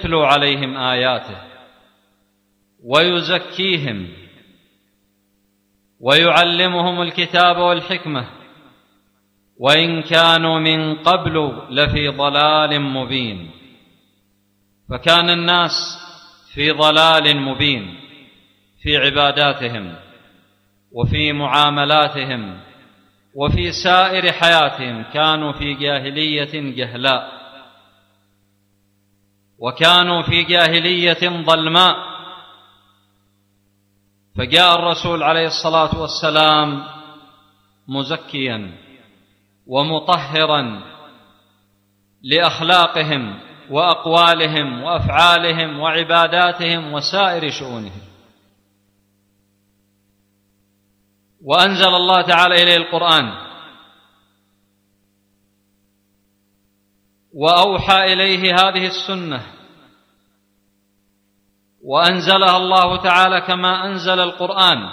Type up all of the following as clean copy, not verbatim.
ويتلو عليهم آياته ويزكيهم ويعلمهم الكتاب والحكمة وإن كانوا من قبل لفي ضلال مبين. فكان الناس في ضلال مبين في عباداتهم وفي معاملاتهم وفي سائر حياتهم، كانوا في جاهلية جهلاء وكانوا في جاهلية ظلماء. فجاء الرسول عليه الصلاة والسلام مزكيا ومطهرا لأخلاقهم وأقوالهم وأفعالهم وعباداتهم وسائر شؤونهم. وأنزل الله تعالى إليه القرآن وأوحى إليه هذه السنة، وأنزلها الله تعالى كما أنزل القرآن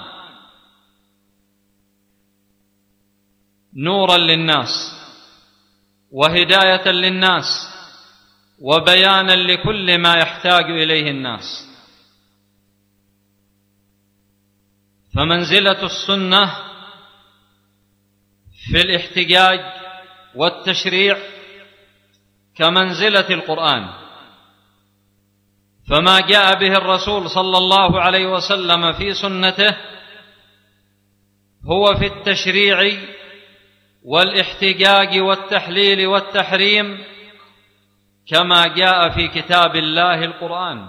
نورا للناس وهداية للناس وبيانا لكل ما يحتاج إليه الناس. فمنزلة السنة في الاحتجاج والتشريع كمنزلة القرآن، فما جاء به الرسول صلى الله عليه وسلم في سنته هو في التشريع والاحتجاج والتحليل والتحريم كما جاء في كتاب الله القرآن،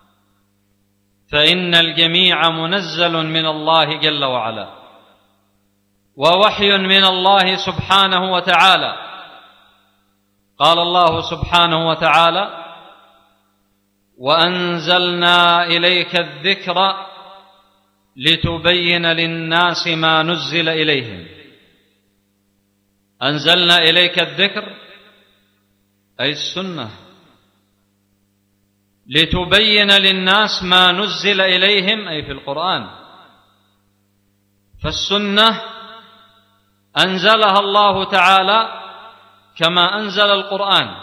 فإن الجميع منزل من الله جل وعلا ووحي من الله سبحانه وتعالى. قال الله سبحانه وتعالى: وأنزلنا إليك الذكر لتبين للناس ما نزل إليهم. أنزلنا إليك الذكر أي السنة لتبين للناس ما نزل إليهم أي في القرآن. فالسنة أنزلها الله تعالى كما أنزل القرآن.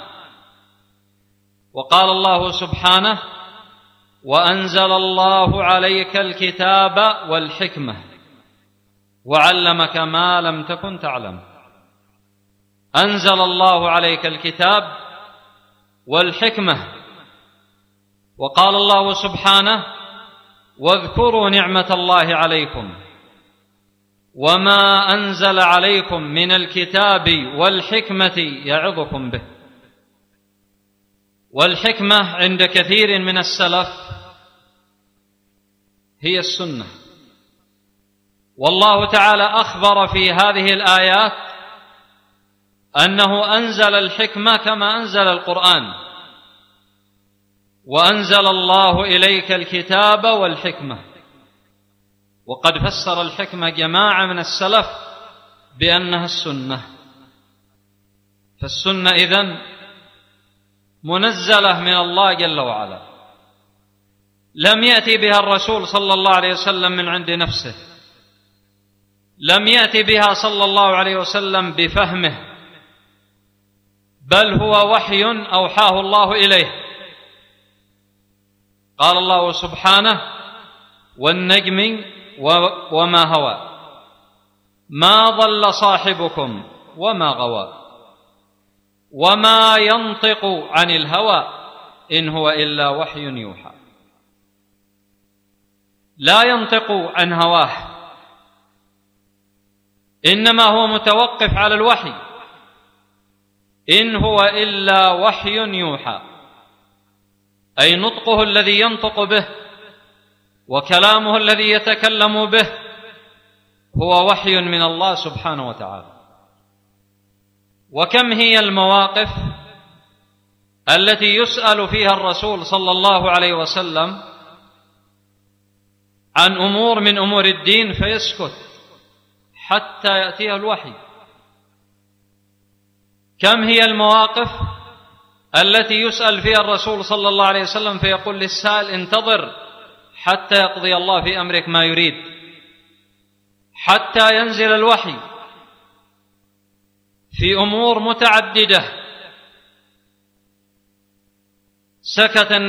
وقال الله سبحانه: وأنزل الله عليك الكتاب والحكمة وعلمك ما لم تكن تعلم. أنزل الله عليك الكتاب والحكمة. وقال الله سبحانه: واذكروا نعمة الله عليكم وما أنزل عليكم من الكتاب والحكمة يعظكم به. والحكمة عند كثير من السلف هي السنة. والله تعالى أخبر في هذه الآيات أنه أنزل الحكمة كما أنزل القرآن. وأنزل الله إليك الكتاب والحكمة. وقد فسر الحكمة جماعة من السلف بأنها السنة. فالسنة إذن منزلة من الله جل وعلا، لم يأتي بها الرسول صلى الله عليه وسلم من عند نفسه، لم يأتي بها صلى الله عليه وسلم بفهمه، بل هو وحي أوحاه الله إليه. قال الله سبحانه: والنجم وما هوى ما ضل صاحبكم وما غوى وما ينطق عن الهوى إن هو إلا وحي يوحى. لا ينطق عن هواه، إنما هو متوقف على الوحي. إن هو إلا وحي يوحى، أي نطقه الذي ينطق به وكلامه الذي يتكلم به هو وحي من الله سبحانه وتعالى. وكم هي المواقف التي يسأل فيها الرسول صلى الله عليه وسلم عن أمور من أمور الدين فيسكت حتى يأتيه الوحي. كم هي المواقف التي يسأل فيها الرسول صلى الله عليه وسلم فيقول للسائل: انتظر حتى يقضي الله في أمرك ما يريد، حتى ينزل الوحي في أمور متعددة. سكت